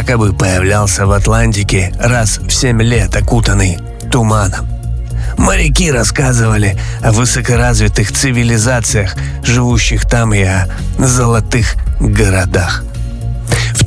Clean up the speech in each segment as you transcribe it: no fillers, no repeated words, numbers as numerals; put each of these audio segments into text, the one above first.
якобы появлялся в Атлантике раз в 7 лет, окутанный туманом. Моряки рассказывали о высокоразвитых цивилизациях, живущих там, и о золотых городах. В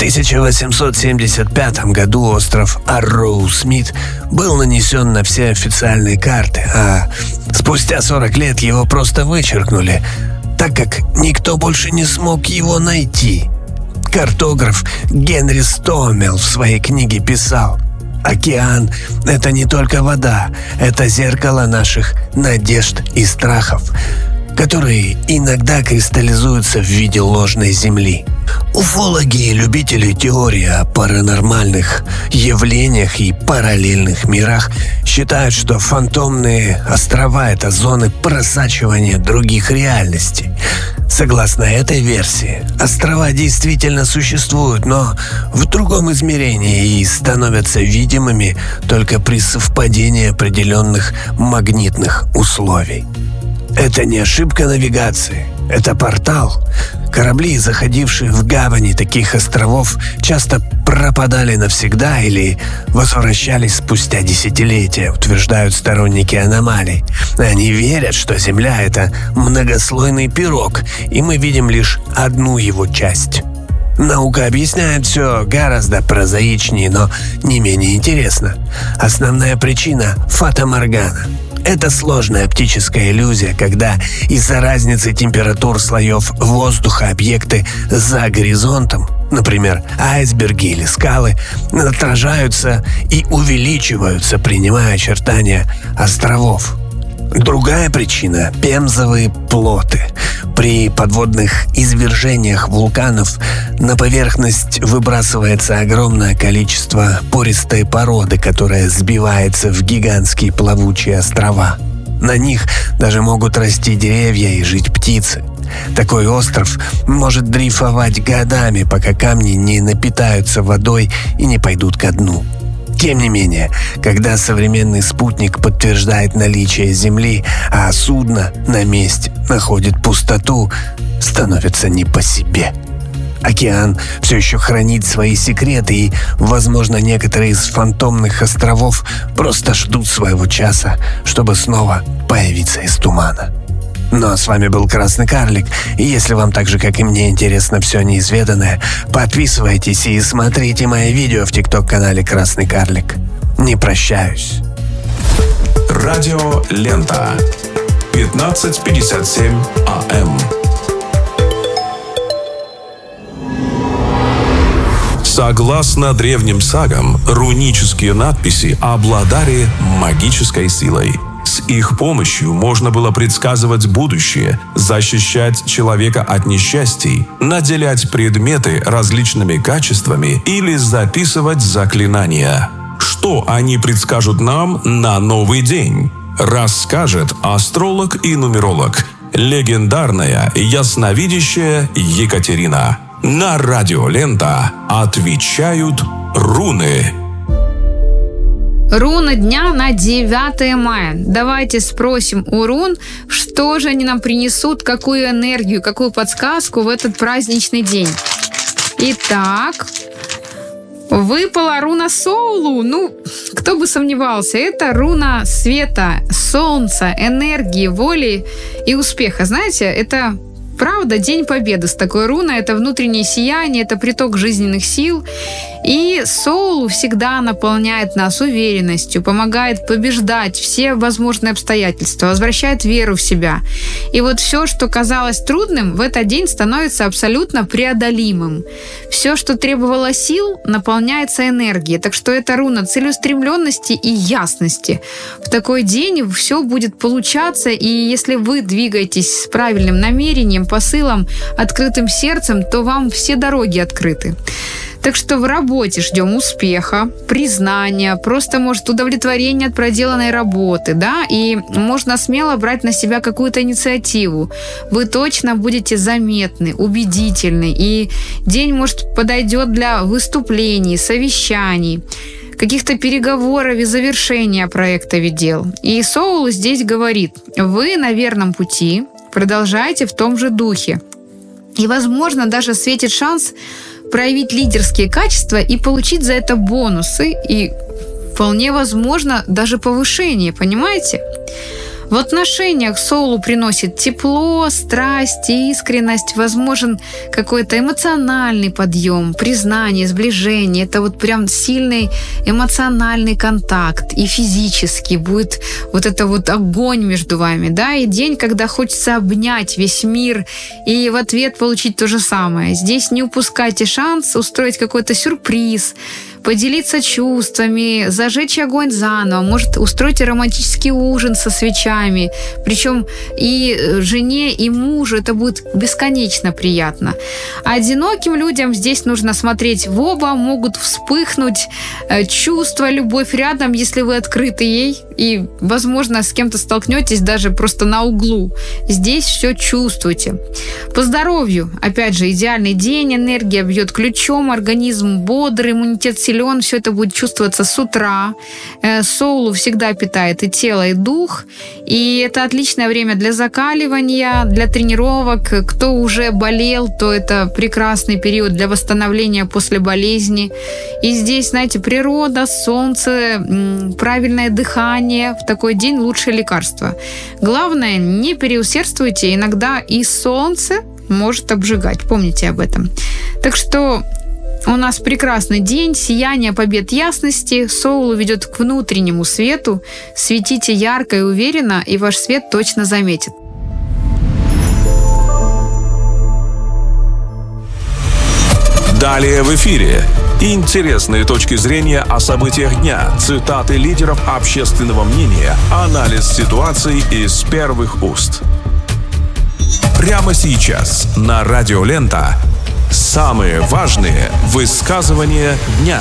1875 году остров Арроу-Смит был нанесен на все официальные карты, а спустя 40 лет его просто вычеркнули, так как никто больше не смог его найти. Картограф Генри Стомел в своей книге писал: «Океан — это не только вода, это зеркало наших надежд и страхов, которые иногда кристаллизуются в виде ложной земли». Уфологи и любители теории о паранормальных явлениях и параллельных мирах считают, что фантомные острова — это зоны просачивания других реальностей. Согласно этой версии, острова действительно существуют, но в другом измерении и становятся видимыми только при совпадении определенных магнитных условий. Это не ошибка навигации, это портал. Корабли, заходившие в гавани таких островов, часто пропадали навсегда или возвращались спустя десятилетия, утверждают сторонники аномалий. Они верят, что Земля — это многослойный пирог, и мы видим лишь одну его часть. Наука объясняет все гораздо прозаичнее, но не менее интересно. Основная причина — фата-моргана. Это сложная оптическая иллюзия, когда из-за разницы температур слоев воздуха объекты за горизонтом, например, айсберги или скалы, отражаются и увеличиваются, принимая очертания островов. Другая причина – пемзовые плоты. При подводных извержениях вулканов на поверхность выбрасывается огромное количество пористой породы, которая сбивается в гигантские плавучие острова. На них даже могут расти деревья и жить птицы. Такой остров может дрейфовать годами, пока камни не напитаются водой и не пойдут ко дну. Тем не менее, когда современный спутник подтверждает наличие Земли, а судно на месте находит пустоту, становится не по себе. Океан все еще хранит свои секреты, и, возможно, некоторые из фантомных островов просто ждут своего часа, чтобы снова появиться из тумана. Ну а с вами был Красный Карлик, и если вам так же, как и мне, интересно все неизведанное, подписывайтесь и смотрите мои видео в ТикТок-канале Красный Карлик. Не прощаюсь. Радио Лента. 15:57 АМ. Согласно древним сагам, рунические надписи обладали магической силой. С их помощью можно было предсказывать будущее, защищать человека от несчастий, наделять предметы различными качествами или записывать заклинания. Что они предскажут нам на новый день? Расскажет астролог и нумеролог, легендарная ясновидящая Екатерина. На Радио Лента отвечают руны. Руна дня на 9 мая. Давайте спросим у рун, что же они нам принесут, какую энергию, какую подсказку в этот праздничный день. Итак, выпала руна Соулу. Ну, кто бы сомневался, это руна света, солнца, энергии, воли и успеха. Знаете, это правда день победы с такой руной. Это внутреннее сияние, это приток жизненных сил. И Соулу всегда наполняет нас уверенностью, помогает побеждать все возможные обстоятельства, возвращает веру в себя. И вот все, что казалось трудным, в этот день становится абсолютно преодолимым. Все, что требовало сил, наполняется энергией. Так что это руна целеустремленности и ясности. В такой день все будет получаться, и если вы двигаетесь с правильным намерением, посылом, открытым сердцем, то вам все дороги открыты. Так что в работе ждем успеха, признания, просто, может, удовлетворения от проделанной работы, да, и можно смело брать на себя какую-то инициативу. Вы точно будете заметны, убедительны, и день, может, подойдет для выступлений, совещаний, каких-то переговоров и завершения проектов и дел. И Соул здесь говорит: вы на верном пути, продолжайте в том же духе. И, возможно, даже светит шанс проявить лидерские качества и получить за это бонусы и вполне возможно даже повышение, понимаете? В отношениях соулу приносит тепло, страсть, искренность, возможен какой-то эмоциональный подъем, признание, сближение. Это вот прям сильный эмоциональный контакт и физический. Будет вот это вот огонь между вами, да, и день, когда хочется обнять весь мир и в ответ получить то же самое. Здесь не упускайте шанс устроить какой-то сюрприз, поделиться чувствами, зажечь огонь заново, может устроить романтический ужин со свечами. Причем и жене, и мужу это будет бесконечно приятно. А одиноким людям здесь нужно смотреть в оба, могут вспыхнуть чувства, любовь рядом, если вы открыты ей. И, возможно, с кем-то столкнетесь даже просто на углу. Здесь все чувствуйте. По здоровью, опять же, идеальный день, энергия бьет ключом, организм бодрый, иммунитет силен, все это будет чувствоваться с утра. Соулу всегда питает и тело, и дух. И это отличное время для закаливания, для тренировок. Кто уже болел, то это прекрасный период для восстановления после болезни. И здесь, знаете, природа, солнце, правильное дыхание. В такой день лучшее лекарство. Главное, не переусердствуйте. Иногда и солнце может обжигать. Помните об этом. Так что у нас прекрасный день, сияние побед ясности. Соул ведет к внутреннему свету. Светите ярко и уверенно, и ваш свет точно заметит. Далее в эфире. Интересные точки зрения о событиях дня, цитаты лидеров общественного мнения, анализ ситуаций из первых уст. Прямо сейчас на Радио Лента самые важные высказывания дня.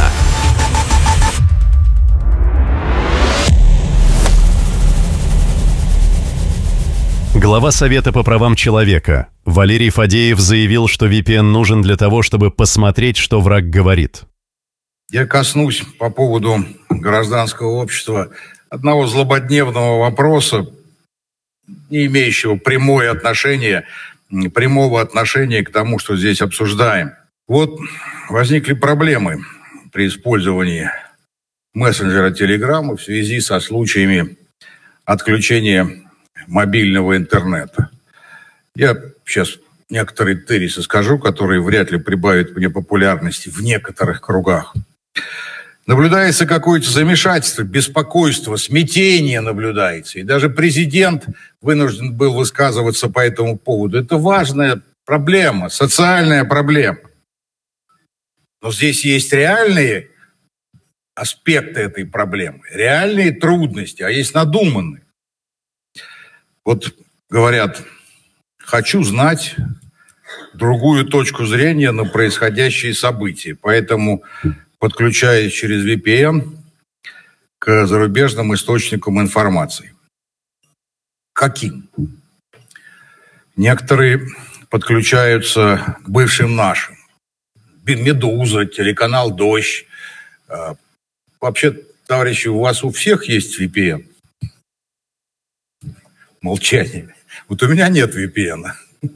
Глава Совета по правам человека Валерий Фадеев заявил, что VPN нужен для того, чтобы посмотреть, что враг говорит. Я коснусь по поводу гражданского общества одного злободневного вопроса, не имеющего прямого отношения к тому, что здесь обсуждаем. Вот возникли проблемы при использовании мессенджера Telegram в связи со случаями отключения мобильного интернета. Я сейчас некоторые тезисы скажу, которые вряд ли прибавят мне популярности в некоторых кругах. Наблюдается какое-то замешательство, беспокойство, смятение наблюдается. И даже президент вынужден был высказываться по этому поводу. Это важная проблема, социальная проблема. Но здесь есть реальные аспекты этой проблемы, реальные трудности, а есть надуманные. Вот говорят, хочу знать другую точку зрения на происходящие события, поэтому подключаюсь через VPN к зарубежным источникам информации. Каким? Некоторые подключаются к бывшим нашим. «Медуза», телеканал «Дождь». Вообще, товарищи, у вас у всех есть VPN? Молчание. Вот у меня нет VPN.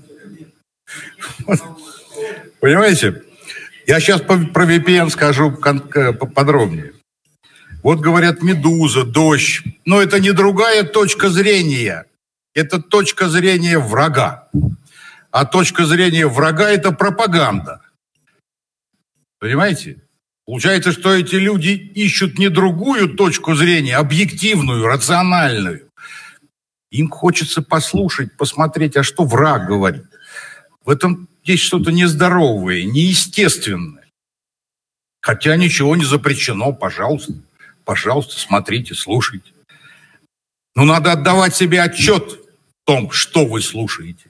Понимаете? Я сейчас про VPN скажу подробнее. Вот говорят «Медуза», «Дождь». Но это не другая точка зрения. Это точка зрения врага. А точка зрения врага – это пропаганда. Понимаете? Получается, что эти люди ищут не другую точку зрения, объективную, рациональную. Им хочется послушать, посмотреть, а что враг говорит. В этом есть что-то нездоровое, неестественное. Хотя ничего не запрещено, пожалуйста. Пожалуйста, смотрите, слушайте. Но надо отдавать себе отчет в том, что вы слушаете.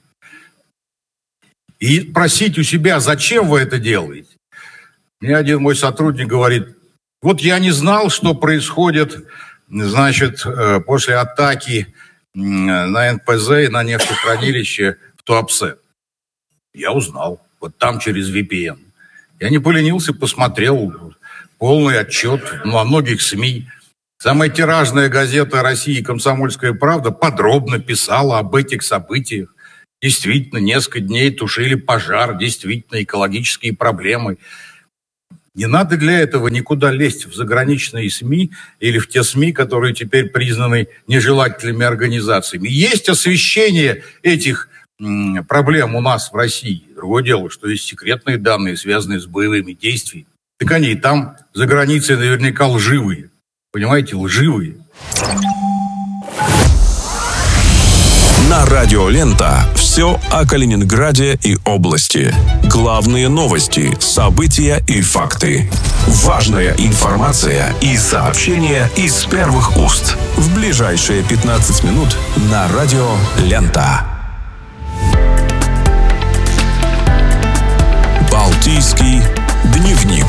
И просить у себя, зачем вы это делаете. Мне один мой сотрудник говорит, вот я не знал, что происходит, значит, после атаки на НПЗ и на нефтехранилище в Туапсе. Я узнал. Вот там через VPN. Я не поленился, посмотрел полный отчет во многих СМИ. Самая тиражная газета России «Комсомольская правда» подробно писала об этих событиях. Действительно, несколько дней тушили пожар, действительно, экологические проблемы. Не надо для этого никуда лезть в заграничные СМИ или в те СМИ, которые теперь признаны нежелательными организациями. Есть освещение этих проблем у нас в России. Другое дело, что есть секретные данные, связанные с боевыми действиями. Так они и там, за границей, наверняка лживые. Понимаете, лживые. На радио «Лента» все о Калининграде и области. Главные новости, события и факты. Важная информация и сообщения из первых уст. В ближайшие 15 минут на радио «Лента». Балтийский дневник.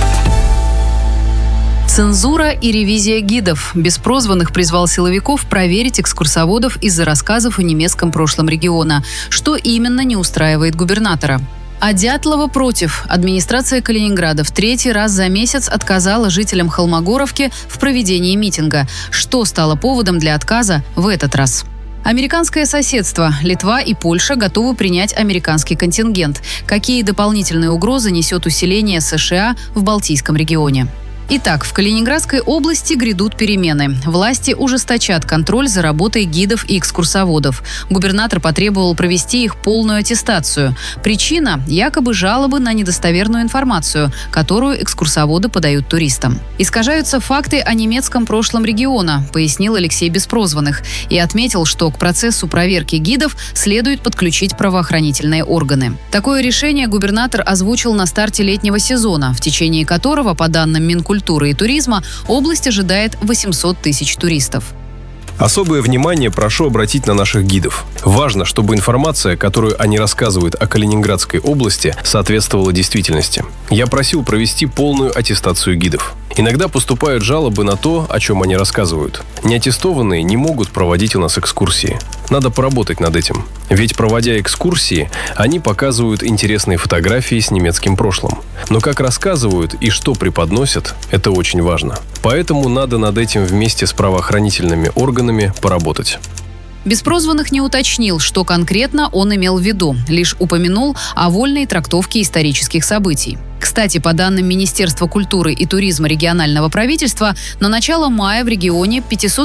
Цензура и ревизия гидов. Беспрозванных призвал силовиков проверить экскурсоводов из-за рассказов о немецком прошлом региона. Что именно не устраивает губернатора? А Дятлова против. Администрация Калининграда в 3-й раз за месяц отказала жителям Холмогоровки в проведении митинга. Что стало поводом для отказа в этот раз? Американское соседство. Литва и Польша готовы принять американский контингент. Какие дополнительные угрозы несет усиление США в Балтийском регионе? Итак, в Калининградской области грядут перемены. Власти ужесточат контроль за работой гидов и экскурсоводов. Губернатор потребовал провести их полную аттестацию. Причина – якобы жалобы на недостоверную информацию, которую экскурсоводы подают туристам. Искажаются факты о немецком прошлом региона, пояснил Алексей Беспрозванных, и отметил, что к процессу проверки гидов следует подключить правоохранительные органы. Такое решение губернатор озвучил на старте летнего сезона, в течение которого, по данным Минкультуры и туризма, область ожидает 800 тысяч туристов. Особое внимание прошу обратить на наших гидов. Важно, чтобы информация, которую они рассказывают о Калининградской области, соответствовала действительности. Я просил провести полную аттестацию гидов. Иногда поступают жалобы на то, о чем они рассказывают. Неаттестованные не могут проводить у нас экскурсии. Надо поработать над этим. Ведь, проводя экскурсии, они показывают интересные фотографии с немецким прошлым. Но как рассказывают и что преподносят, это очень важно. Поэтому надо над этим вместе с правоохранительными органами поработать. Беспрозванных не уточнил, что конкретно он имел в виду, лишь упомянул о вольной трактовке исторических событий. Кстати, по данным Министерства культуры и туризма регионального правительства, на начало мая в регионе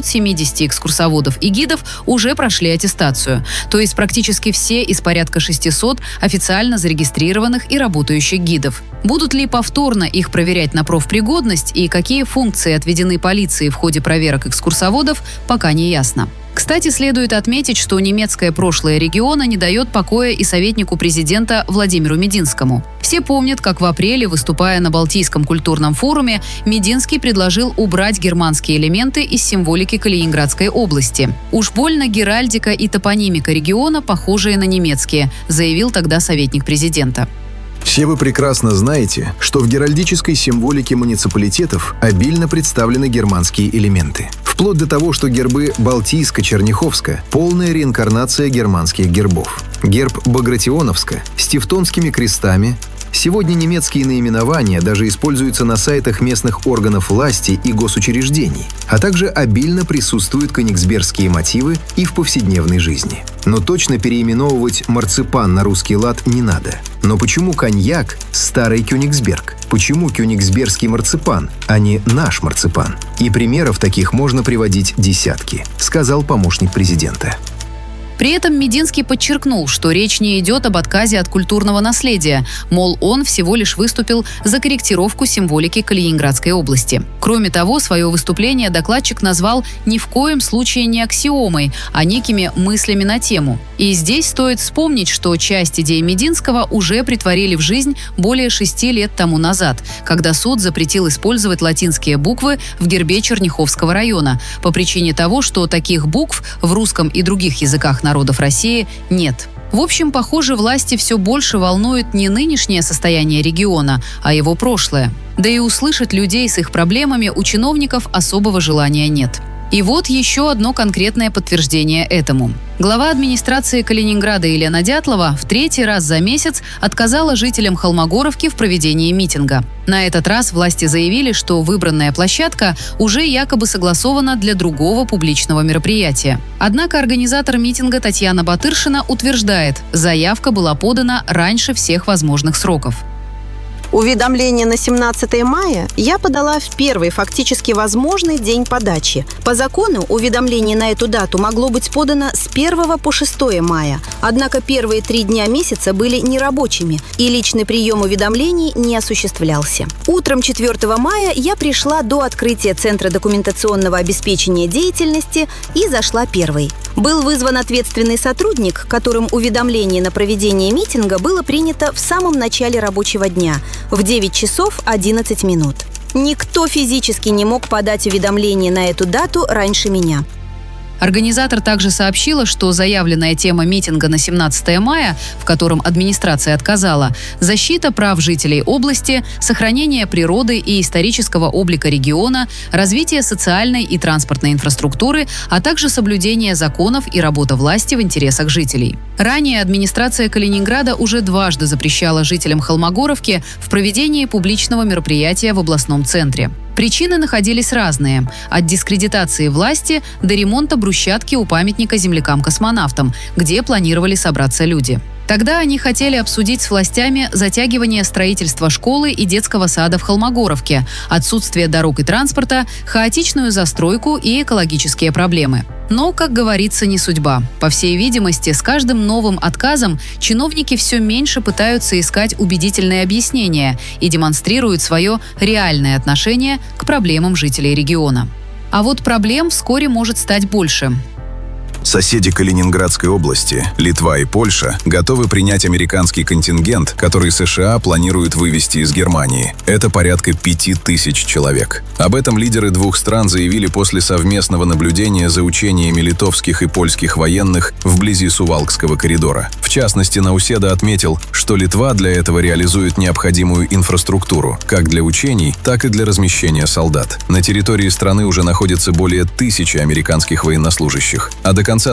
570 экскурсоводов и гидов уже прошли аттестацию. То есть практически все из порядка 600 официально зарегистрированных и работающих гидов. Будут ли повторно их проверять на профпригодность и какие функции отведены полиции в ходе проверок экскурсоводов, пока не ясно. Кстати, следует отметить, что немецкое прошлое региона не дает покоя и советнику президента Владимиру Мединскому. Все помнят, как в апреле, выступая на Балтийском культурном форуме, Мединский предложил убрать германские элементы из символики Калининградской области. «Уж больно геральдика и топонимика региона похожие на немецкие», заявил тогда советник президента. Все вы прекрасно знаете, что в геральдической символике муниципалитетов обильно представлены германские элементы. Вплоть до того, что гербы Балтийска-Черняховска – полная реинкарнация германских гербов. Герб Багратионовска с тевтонскими крестами. Сегодня немецкие наименования даже используются на сайтах местных органов власти и госучреждений, а также обильно присутствуют кёнигсбергские мотивы и в повседневной жизни. Но точно переименовывать марципан на русский лад не надо. Но почему коньяк – старый Кёнигсберг? Почему кёнигсбергский марципан, а не наш марципан? И примеров таких можно приводить десятки, сказал помощник президента. При этом Мединский подчеркнул, что речь не идет об отказе от культурного наследия, мол, он всего лишь выступил за корректировку символики Калининградской области. Кроме того, свое выступление докладчик назвал ни в коем случае не аксиомой, а некими мыслями на тему. И здесь стоит вспомнить, что часть идей Мединского уже претворили в жизнь более 6 лет тому назад, когда суд запретил использовать латинские буквы в гербе Черняховского района по причине того, что таких букв в русском и других языках народов России нет. В общем, похоже, власти все больше волнует не нынешнее состояние региона, а его прошлое. Да и услышать людей с их проблемами у чиновников особого желания нет. И вот еще одно конкретное подтверждение этому. Глава администрации Калининграда Елена Дятлова в 3-й раз за месяц отказала жителям Холмогоровки в проведении митинга. На этот раз власти заявили, что выбранная площадка уже якобы согласована для другого публичного мероприятия. Однако организатор митинга Татьяна Батыршина утверждает, заявка была подана раньше всех возможных сроков. Уведомление на 17 мая я подала в первый фактически возможный день подачи. По закону уведомление на эту дату могло быть подано с 1 по 6 мая. Однако первые 3 дня месяца были нерабочими, и личный прием уведомлений не осуществлялся. Утром 4 мая я пришла до открытия Центра документационного обеспечения деятельности и зашла первой. Был вызван ответственный сотрудник, которым уведомление на проведение митинга было принято в самом начале рабочего дня – в 9 часов 11 минут. Никто физически не мог подать уведомление на эту дату раньше меня. Организатор также сообщила, что заявленная тема митинга на 17 мая, в котором администрация отказала, защита прав жителей области, сохранение природы и исторического облика региона, развитие социальной и транспортной инфраструктуры, а также соблюдение законов и работа власти в интересах жителей. Ранее администрация Калининграда уже дважды запрещала жителям Холмогоровки в проведении публичного мероприятия в областном центре. Причины находились разные – от дискредитации власти до ремонта брусчатки у памятника землякам-космонавтам, где планировали собраться люди. Тогда они хотели обсудить с властями затягивание строительства школы и детского сада в Холмогоровке, отсутствие дорог и транспорта, хаотичную застройку и экологические проблемы. Но, как говорится, не судьба. По всей видимости, с каждым новым отказом чиновники все меньше пытаются искать убедительные объяснения и демонстрируют свое реальное отношение к проблемам жителей региона. А вот проблем вскоре может стать больше. Соседи Калининградской области, Литва и Польша, готовы принять американский контингент, который США планируют вывести из Германии. Это порядка 5000 человек. Об этом лидеры двух стран заявили после совместного наблюдения за учениями литовских и польских военных вблизи Сувалкского коридора. В частности, Науседа отметил, что Литва для этого реализует необходимую инфраструктуру, как для учений, так и для размещения солдат. На территории страны уже находится более 1000 американских военнослужащих, а до конца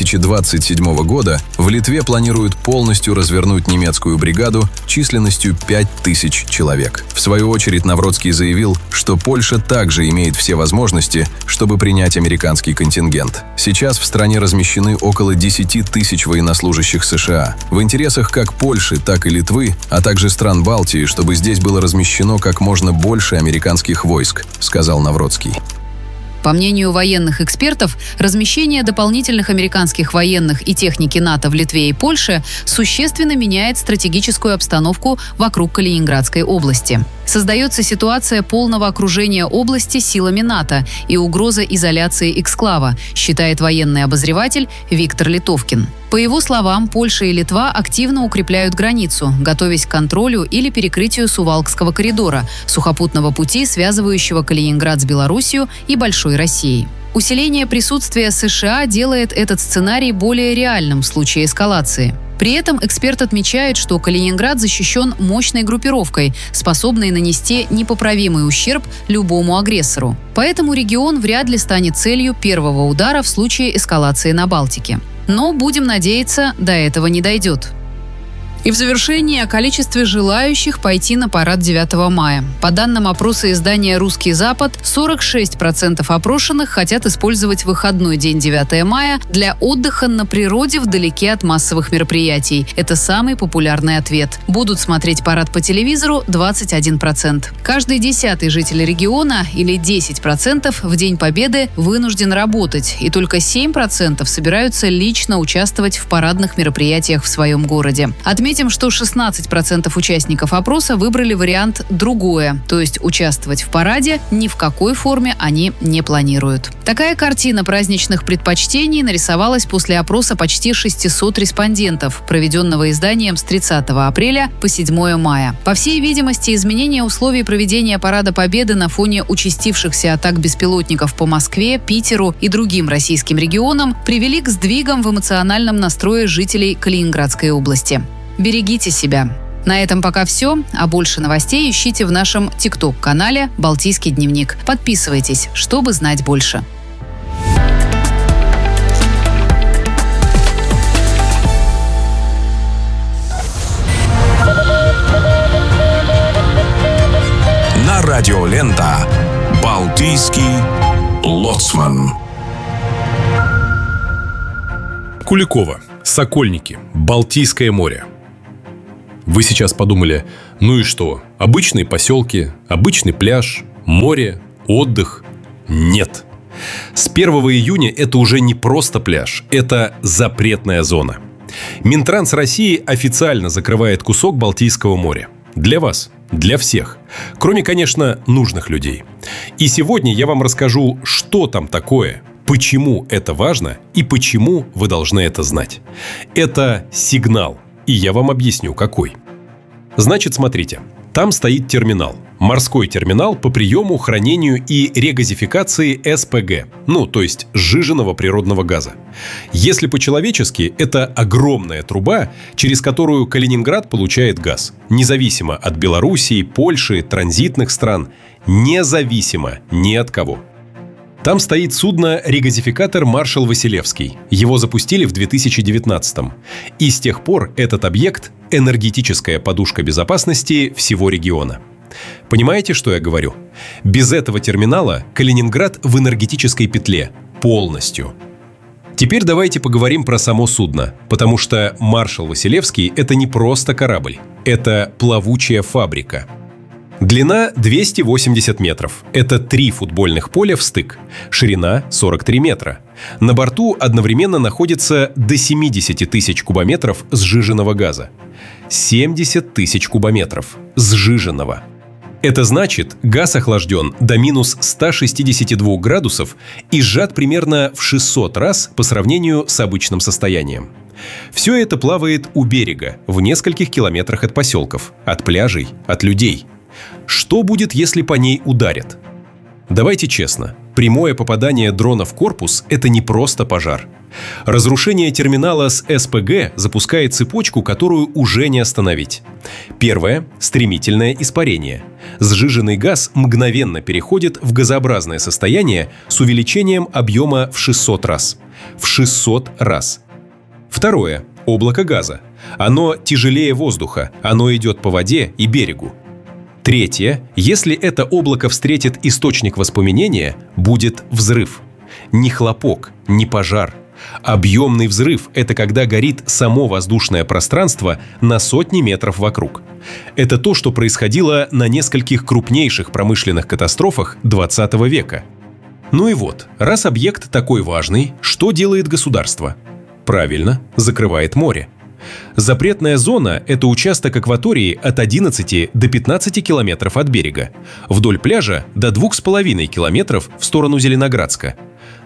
2027 года в Литве планируют полностью развернуть немецкую бригаду численностью 5000 человек. В свою очередь Навроцкий заявил, что Польша также имеет все возможности, чтобы принять американский контингент. Сейчас в стране размещены около 10 тысяч военнослужащих США. В интересах как Польши, так и Литвы, а также стран Балтии, чтобы здесь было размещено как можно больше американских войск, сказал Навроцкий. По мнению военных экспертов, размещение дополнительных американских военных и техники НАТО в Литве и Польше существенно меняет стратегическую обстановку вокруг Калининградской области. Создается ситуация полного окружения области силами НАТО и угроза изоляции эксклава, считает военный обозреватель Виктор Литовкин. По его словам, Польша и Литва активно укрепляют границу, готовясь к контролю или перекрытию Сувалкского коридора, сухопутного пути, связывающего Калининград с Белоруссией и Большой Россией. Усиление присутствия США делает этот сценарий более реальным в случае эскалации. При этом эксперт отмечает, что Калининград защищен мощной группировкой, способной нанести непоправимый ущерб любому агрессору. Поэтому регион вряд ли станет целью первого удара в случае эскалации на Балтике. Но, будем надеяться, до этого не дойдет. И в завершении о количестве желающих пойти на парад 9 мая. По данным опроса издания «Русский Запад», 46% опрошенных хотят использовать выходной день 9 мая для отдыха на природе вдалеке от массовых мероприятий. Это самый популярный ответ. Будут смотреть парад по телевизору 21%. Каждый 10-й житель региона, или 10%, в День Победы вынужден работать, и только 7% собираются лично участвовать в парадных мероприятиях в своем городе. Отметим, что 16% участников опроса выбрали вариант «другое», то есть участвовать в параде ни в какой форме они не планируют. Такая картина праздничных предпочтений нарисовалась после опроса почти 600 респондентов, проведенного изданием с 30 апреля по 7 мая. По всей видимости, изменение условий проведения Парада Победы на фоне участившихся атак беспилотников по Москве, Питеру и другим российским регионам привели к сдвигам в эмоциональном настрое жителей Калининградской области. Берегите себя. На этом пока все, а больше новостей ищите в нашем ТикТок-канале «Балтийский дневник». Подписывайтесь, чтобы знать больше. Радиолента «Балтийский лоцман». Куликово, Сокольники, Балтийское море. Вы сейчас подумали, ну и что? Обычные поселки, обычный пляж, море, отдых? Нет. С 1 июня это уже не просто пляж, это запретная зона. Минтранс России официально закрывает кусок Балтийского моря. Для вас, для всех. Кроме, конечно, нужных людей. И сегодня я вам расскажу, что там такое, почему это важно и почему вы должны это знать. Это сигнал, и я вам объясню, какой. Значит, смотрите, там стоит терминал. Морской терминал по приему, хранению и регазификации СПГ, то есть сжиженного природного газа. Если по-человечески, это огромная труба, через которую Калининград получает газ, независимо от Белоруссии, Польши, транзитных стран, независимо ни от кого. Там стоит судно-регазификатор «Маршал Василевский». Его запустили в 2019-м. И с тех пор этот объект – энергетическая подушка безопасности всего региона. Понимаете, что я говорю? Без этого терминала Калининград в энергетической петле. Полностью. Теперь давайте поговорим про само судно, потому что «Маршал Василевский» – это не просто корабль. Это плавучая фабрика. Длина 280 метров. Это 3 футбольных поля в стык. Ширина 43 метра. На борту одновременно находится до 70 тысяч кубометров сжиженного газа. 70 тысяч кубометров сжиженного. Это значит, газ охлажден до минус 162 градусов и сжат примерно в 600 раз по сравнению с обычным состоянием. Все это плавает у берега, в нескольких километрах от поселков, от пляжей, от людей. Что будет, если по ней ударят? Давайте честно, прямое попадание дрона в корпус – это не просто пожар. Разрушение терминала с СПГ запускает цепочку, которую уже не остановить. Первое – стремительное испарение. Сжиженный газ мгновенно переходит в газообразное состояние с увеличением объема в 600 раз. В 600 раз. Второе – облако газа. Оно тяжелее воздуха, оно идет по воде и берегу. Третье. Если это облако встретит источник воспламенения, будет взрыв. Не хлопок, не пожар. Объемный взрыв – это когда горит само воздушное пространство на сотни метров вокруг. Это то, что происходило на нескольких крупнейших промышленных катастрофах 20 века. Ну и вот, раз объект такой важный, что делает государство? Правильно, закрывает море. Запретная зона – это участок акватории от 11 до 15 километров от берега. Вдоль пляжа до 2,5 километров в сторону Зеленоградска.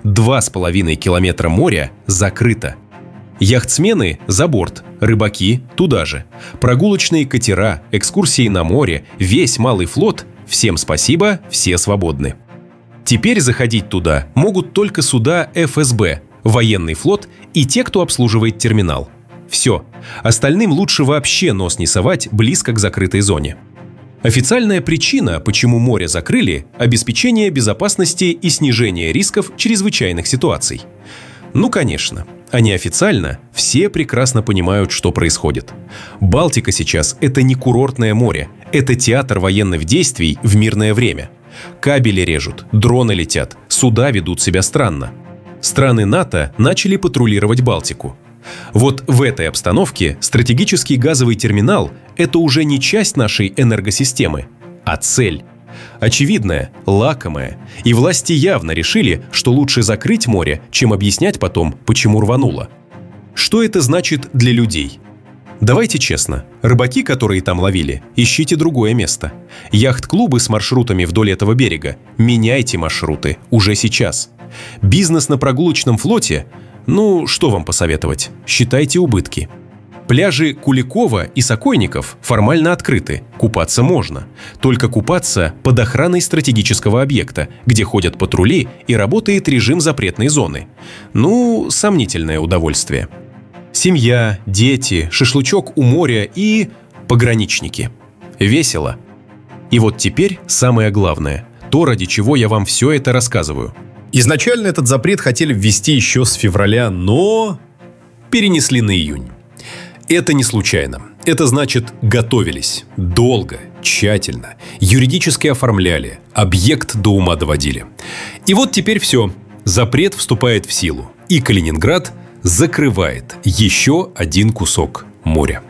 2,5 километра моря закрыто. Яхтсмены – за борт, рыбаки – туда же. Прогулочные катера, экскурсии на море, весь малый флот – всем спасибо, все свободны. Теперь заходить туда могут только суда ФСБ, военный флот и те, кто обслуживает терминал. Все. Остальным лучше вообще нос не совать близко к закрытой зоне. Официальная причина, почему море закрыли – обеспечение безопасности и снижение рисков чрезвычайных ситуаций. Конечно. А неофициально все прекрасно понимают, что происходит. Балтика сейчас – это не курортное море, это театр военных действий в мирное время. Кабели режут, дроны летят, суда ведут себя странно. Страны НАТО начали патрулировать Балтику. Вот в этой обстановке стратегический газовый терминал – это уже не часть нашей энергосистемы, а цель. Очевидная, лакомая. И власти явно решили, что лучше закрыть море, чем объяснять потом, почему рвануло. Что это значит для людей? Давайте честно, рыбаки, которые там ловили, ищите другое место. Яхт-клубы с маршрутами вдоль этого берега – меняйте маршруты уже сейчас. Бизнес на прогулочном флоте – что вам посоветовать? Считайте убытки. Пляжи Куликова и Сокольников формально открыты, купаться можно. Только купаться под охраной стратегического объекта, где ходят патрули и работает режим запретной зоны. Сомнительное удовольствие. Семья, дети, шашлычок у моря и пограничники. Весело. И вот теперь самое главное, то, ради чего я вам все это рассказываю. Изначально этот запрет хотели ввести еще с февраля, но перенесли на июнь. Это не случайно. Это значит, готовились. Долго. тщательно, юридически оформляли, объект до ума доводили. И вот теперь все. Запрет вступает в силу, и Калининград закрывает еще один кусок моря.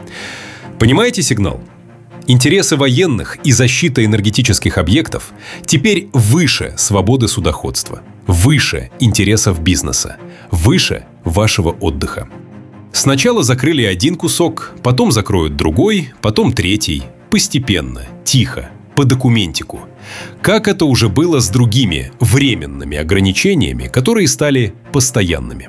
Понимаете сигнал? Интересы военных и защита энергетических объектов теперь выше свободы судоходства, выше интересов бизнеса, выше вашего отдыха. Сначала закрыли один кусок, потом закроют другой, потом третий. Постепенно, тихо, по документику. Как это уже было с другими временными ограничениями, которые стали постоянными.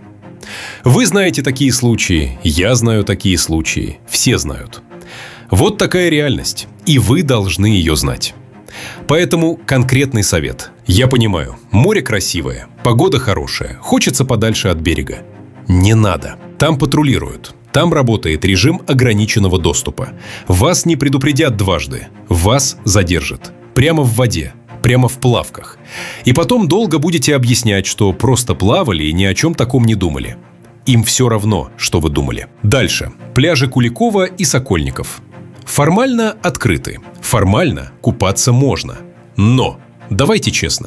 Вы знаете такие случаи, я знаю такие случаи, все знают. Вот такая реальность, и вы должны ее знать. Поэтому конкретный совет. Я понимаю, море красивое, погода хорошая, хочется подальше от берега. Не надо. Там патрулируют. Там работает режим ограниченного доступа. Вас не предупредят дважды. Вас задержат. Прямо в воде. Прямо в плавках. И потом долго будете объяснять, что просто плавали и ни о чем таком не думали. Им все равно, что вы думали. Дальше. Пляжи Куликова и Сокольников. Формально открыты. Формально купаться можно. Но, давайте честно.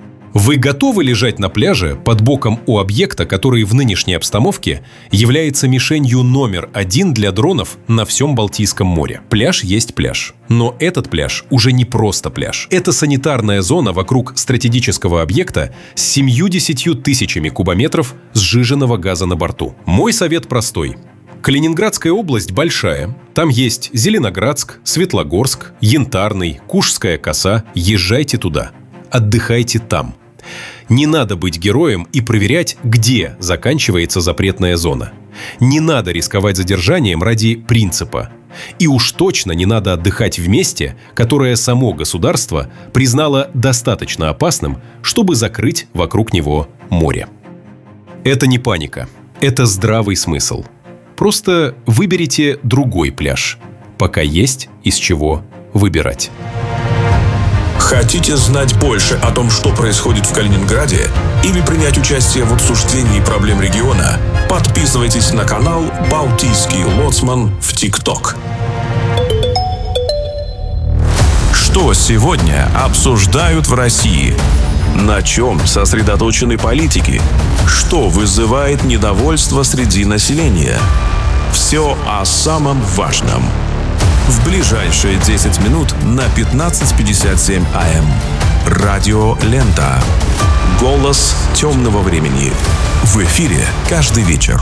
Вы готовы лежать на пляже под боком у объекта, который в нынешней обстановке является мишенью номер 1 для дронов на всем Балтийском море? Пляж есть пляж. Но этот пляж уже не просто пляж. Это санитарная зона вокруг стратегического объекта с 70 тысячами кубометров сжиженного газа на борту. Мой совет простой. Калининградская область большая. Там есть Зеленоградск, Светлогорск, Янтарный, Кушская коса. Езжайте туда. Отдыхайте там. Не надо быть героем и проверять, где заканчивается запретная зона. Не надо рисковать задержанием ради принципа. И уж точно не надо отдыхать в месте, которое само государство признало достаточно опасным, чтобы закрыть вокруг него море. Это не паника. Это здравый смысл. Просто выберите другой пляж, пока есть из чего выбирать. Хотите знать больше о том, что происходит в Калининграде, или принять участие в обсуждении проблем региона? Подписывайтесь на канал «Балтийский лоцман» в ТикТок. Что сегодня обсуждают в России? На чем сосредоточены политики? Что вызывает недовольство среди населения? Все о самом важном. В ближайшие 10 минут на 15:57 АМ. Радио Лента. Голос темного времени. В эфире каждый вечер.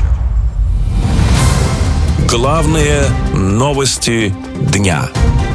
Главные новости дня.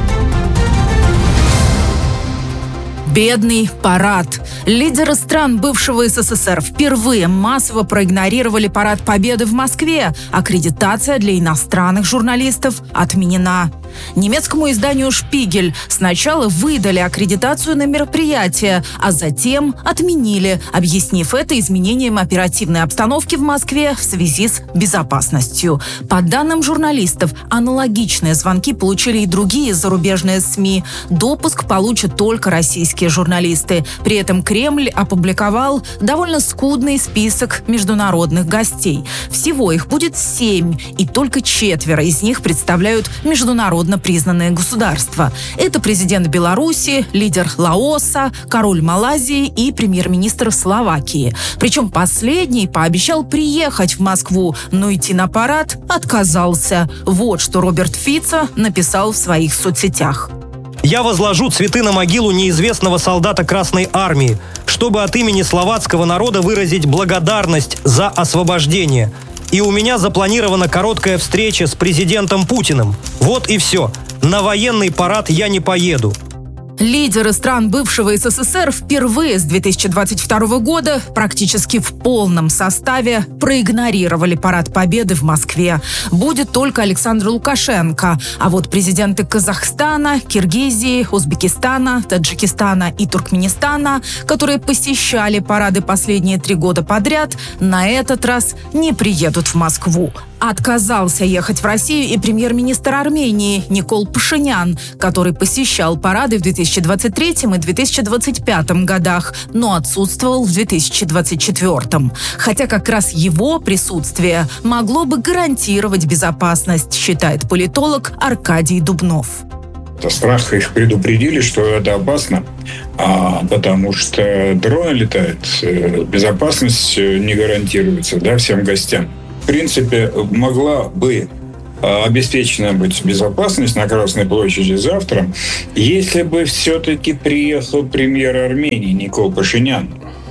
Бедный парад. Лидеры стран бывшего СССР впервые массово проигнорировали парад Победы в Москве. Аккредитация для иностранных журналистов отменена. Немецкому изданию «Шпигель» сначала выдали аккредитацию на мероприятие, а затем отменили, объяснив это изменением оперативной обстановки в Москве в связи с безопасностью. По данным журналистов, аналогичные звонки получили и другие зарубежные СМИ. Допуск получат только российские журналисты. При этом Кремль опубликовал довольно скудный список международных гостей. Всего их будет 7, и только 4 из них представляют международно признанные государства. Это президент Беларуси, лидер Лаоса, король Малайзии и премьер-министр Словакии. Причем последний пообещал приехать в Москву, но идти на парад отказался. Вот что Роберт Фицо написал в своих соцсетях. «Я возложу цветы на могилу неизвестного солдата Красной Армии, чтобы от имени словацкого народа выразить благодарность за освобождение. И у меня запланирована короткая встреча с президентом Путиным. Вот и все. На военный парад я не поеду». Лидеры стран бывшего СССР впервые с 2022 года практически в полном составе проигнорировали парад Победы в Москве. Будет только Александр Лукашенко. А вот президенты Казахстана, Киргизии, Узбекистана, Таджикистана и Туркменистана, которые посещали парады последние 3 года подряд, на этот раз не приедут в Москву. Отказался ехать в Россию и премьер-министр Армении Никол Пашинян, который посещал парады в 2023 и 2025 годах, но отсутствовал в 2024. Хотя как раз его присутствие могло бы гарантировать безопасность, считает политолог Аркадий Дубнов. Страх их предупредили, что это опасно, потому что дроны летают, безопасность не гарантируется, да, всем гостям. В принципе, могла бы обеспечена быть безопасность на Красной площади завтра, если бы все-таки приехал премьер Армении Никол Пашинян.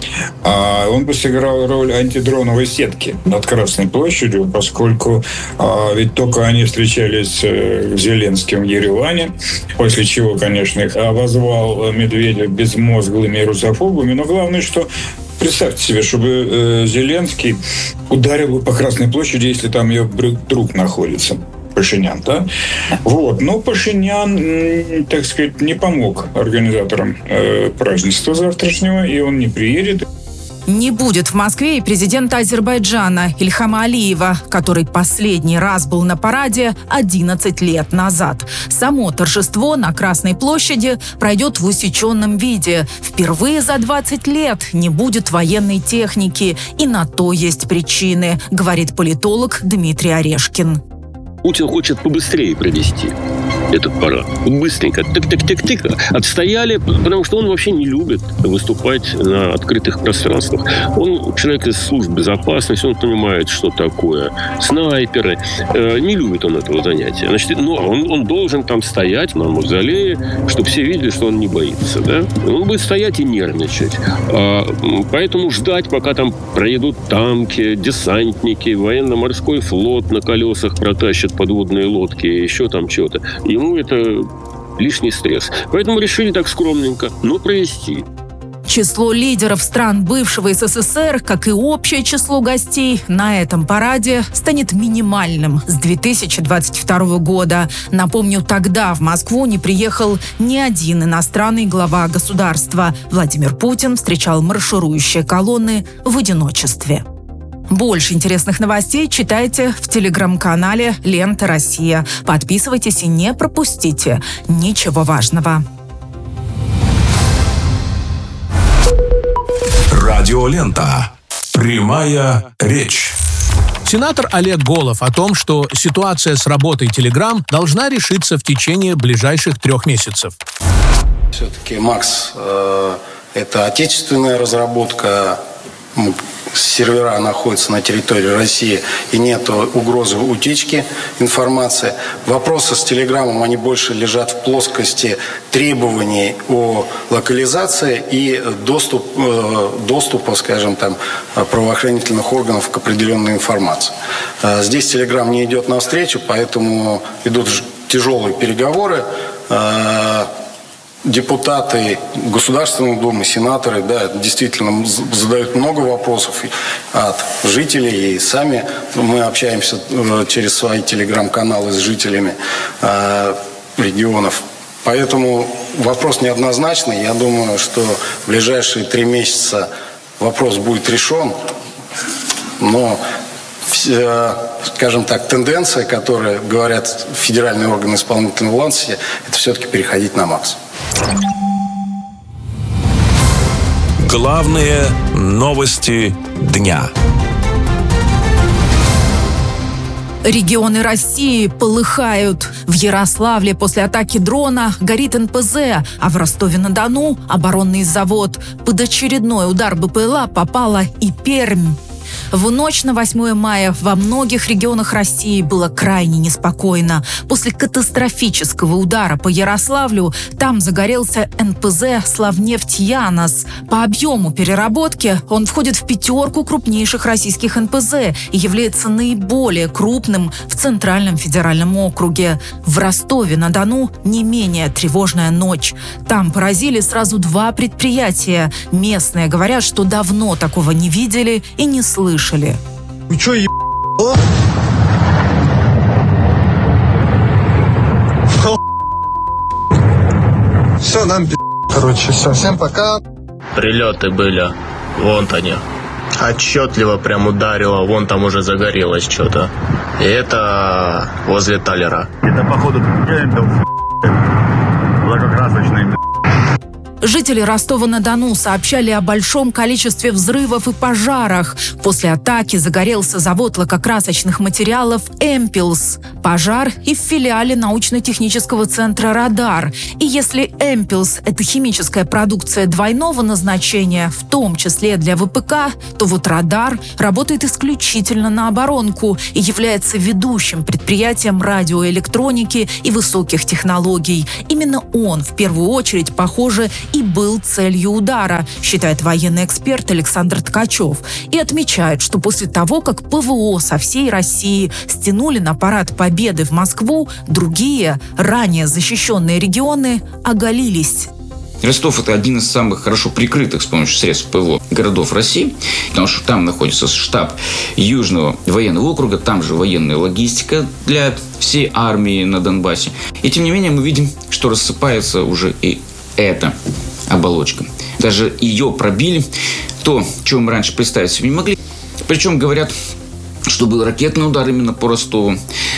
Он бы сыграл роль антидроновой сетки над Красной площадью, поскольку ведь только они встречались с Зеленским в Ереване, после чего, конечно, их обозвал Медведев безмозглыми русофобами. Но главное, что представьте себе, чтобы Зеленский ударил бы по Красной площади, если там ее друг находится. Пашинян, да? Вот. Но Пашинян, так сказать, не помог организаторам празднества завтрашнего, и он не приедет. Не будет в Москве и президента Азербайджана Ильхама Алиева, который последний раз был на параде 11 лет назад. Само торжество на Красной площади пройдет в усеченном виде. Впервые за 20 лет не будет военной техники, и на то есть причины, говорит политолог Дмитрий Орешкин. Путин хочет побыстрее провести этот парад. Быстренько. Тык-тык-тык-тык. Отстояли, потому что он вообще не любит выступать на открытых пространствах. Он человек из служб безопасности, он понимает, что такое снайперы. Не любит он этого занятия. Значит, но он должен там стоять на мавзолее, чтобы все видели, что он не боится. Да? Он будет стоять и нервничать. Поэтому ждать, пока там проедут танки, десантники, военно-морской флот на колесах протащат подводные лодки, еще там что-то. Ему это лишний стресс. Поэтому решили так скромненько, но провести. Число лидеров стран бывшего СССР, как и общее число гостей, на этом параде станет минимальным с 2022 года. Напомню, тогда в Москву не приехал ни один иностранный глава государства. Владимир Путин встречал марширующие колонны в одиночестве. Больше интересных новостей читайте в телеграм-канале «Лента Россия». Подписывайтесь и не пропустите ничего важного. Радиолента. Прямая речь. Сенатор Олег Голов о том, что ситуация с работой Telegram должна решиться в течение ближайших 3 месяцев. Все-таки Макс это отечественная разработка. Сервера находятся на территории России и нет угрозы утечки информации. Вопросы с Телеграмом, они больше лежат в плоскости требований о локализации и доступа, скажем, там, правоохранительных органов к определенной информации. Здесь Телеграм не идет навстречу, поэтому идут тяжелые переговоры. Депутаты Государственной Думы, сенаторы, да, действительно задают много вопросов от жителей, и сами мы общаемся через свои телеграм-каналы с жителями регионов. Поэтому вопрос неоднозначный. Я думаю, что в ближайшие 3 месяца вопрос будет решен, но скажем так, тенденция, которая говорят федеральные органы исполнительной власти, это все-таки переходить на МАКС. Главные новости дня. Регионы России полыхают. В Ярославле после атаки дрона горит НПЗ, а в Ростове-на-Дону оборонный завод. Под очередной удар БПЛА попала и Пермь. В ночь на 8 мая во многих регионах России было крайне неспокойно. После катастрофического удара по Ярославлю там загорелся НПЗ «Славнефть Янос». По объему переработки он входит в 5 крупнейших российских НПЗ и является наиболее крупным в Центральном федеральном округе. В Ростове-на-Дону не менее тревожная ночь. Там поразили сразу 2 предприятия. Местные говорят, что давно такого не видели и не слышали. Вы чё, Все, нам короче, все, всем пока. Прилеты были, вон они. Отчетливо прям ударило, вон там уже загорелось что-то. И это возле Талера. Это, походу, лакокрасочный. Жители Ростова-на-Дону сообщали о большом количестве взрывов и пожарах. После атаки загорелся завод лакокрасочных материалов «Эмпилс». Пожар и в филиале научно-технического центра «Радар». И если «Эмпилс» — это химическая продукция двойного назначения, в том числе для ВПК, то вот «Радар» работает исключительно на оборонку и является ведущим предприятием радиоэлектроники и высоких технологий. Именно он, в первую очередь, похоже, и был целью удара, считает военный эксперт Александр Ткачев. И отмечает, что после того, как ПВО со всей России стянули на парад Победы в Москву, другие, ранее защищенные регионы оголились. Ростов – это один из самых хорошо прикрытых с помощью средств ПВО городов России, потому что там находится штаб Южного военного округа, там же военная логистика для всей армии на Донбассе. И тем не менее мы видим, что рассыпается уже и эта оболочка. Даже ее пробили, то, чего мы раньше представить себе не могли. Причем говорят, что был ракетный удар именно по Ростову.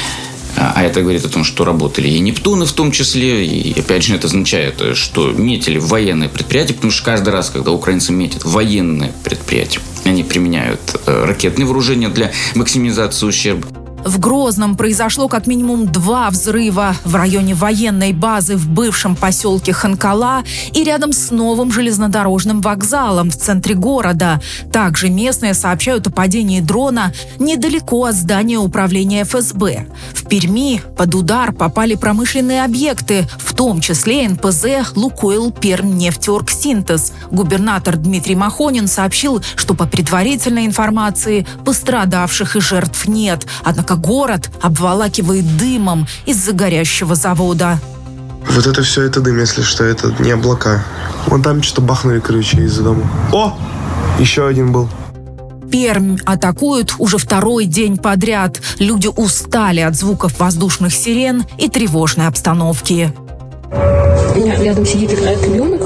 А это говорит о том, что работали и «Нептуны» в том числе. И опять же это означает, что метили в военное предприятие, потому что каждый раз, когда украинцы метят военное предприятие, они применяют ракетные вооружения для максимизации ущерба. В Грозном произошло как минимум 2 взрыва в районе военной базы в бывшем поселке Ханкала и рядом с новым железнодорожным вокзалом в центре города. Также местные сообщают о падении дрона недалеко от здания управления ФСБ. В Перми под удар попали промышленные объекты, в том числе НПЗ «Лукойл Пермнефтеоргсинтез». Губернатор Дмитрий Махонин сообщил, что по предварительной информации пострадавших и жертв нет, однако город обволакивает дымом из-за горящего завода. Вот это все, это дым, если что, это не облака. Вон там что-то бахнули, короче, из-за дома. О! Еще один был. Пермь атакуют уже 2-й день подряд. Люди устали от звуков воздушных сирен и тревожной обстановки. У меня рядом сидит, играет ребенок.